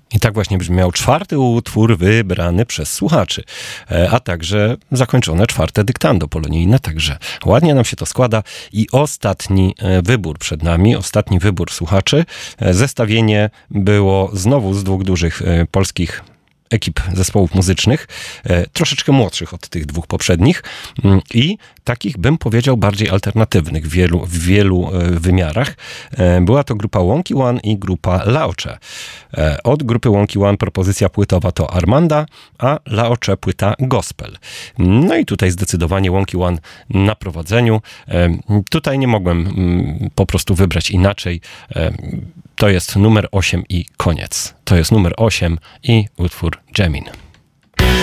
I tak właśnie brzmiał 4. utwór wybrany przez słuchaczy, a także zakończone 4. dyktando polonijne, także ładnie nam się to składa. I ostatni wybór przed nami, ostatni wybór słuchaczy. Zestawienie było znowu z 2 dużych polskich ekip zespołów muzycznych, troszeczkę młodszych od tych 2 poprzednich i takich, bym powiedział, bardziej alternatywnych w wielu wymiarach. Była to grupa Wonky One i grupa Laocze. Od grupy Wonky One propozycja płytowa to Armanda, a Laocze płyta Gospel. No i tutaj zdecydowanie Wonky One na prowadzeniu. Tutaj nie mogłem po prostu wybrać inaczej. To jest numer 8 i koniec. To jest numer 8 i utwór Jamin.